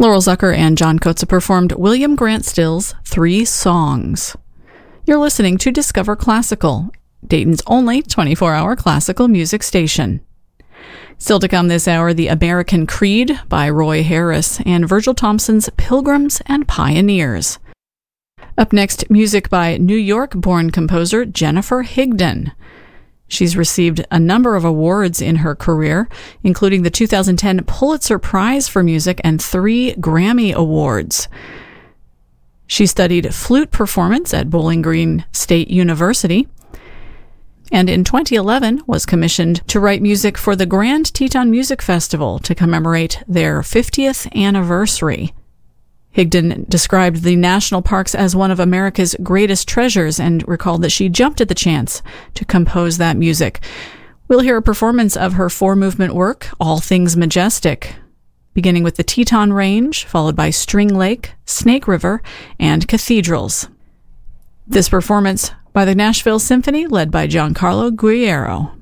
Laurel Zucker and John Coates performed William Grant Still's 3 Songs. You're listening to Discover Classical, Dayton's only 24-hour classical music station. Still to come this hour, The American Creed by Roy Harris and Virgil Thompson's Pilgrims and Pioneers. Up next, music by New York-born composer Jennifer Higdon. She's received a number of awards in her career, including the 2010 Pulitzer Prize for Music and 3 Grammy Awards. She studied flute performance at Bowling Green State University, and in 2011 was commissioned to write music for the Grand Teton Music Festival to commemorate their 50th anniversary. Higdon described the national parks as one of America's greatest treasures and recalled that she jumped at the chance to compose that music. We'll hear a performance of her 4-movement work, All Things Majestic, beginning with the Teton Range, followed by String Lake, Snake River, and Cathedrals. This performance by the Nashville Symphony, led by Giancarlo Guerriero.